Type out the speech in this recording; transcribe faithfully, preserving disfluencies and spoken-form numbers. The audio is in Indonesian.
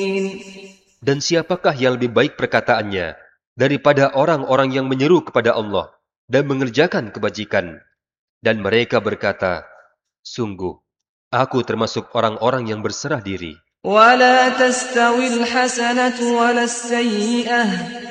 Dan siapakah yang lebih baik perkataannya daripada orang-orang yang menyeru kepada Allah dan mengerjakan kebajikan? Dan mereka berkata, sungguh, aku termasuk orang-orang yang berserah diri. ولا تستوي الحسنة ولا السيئة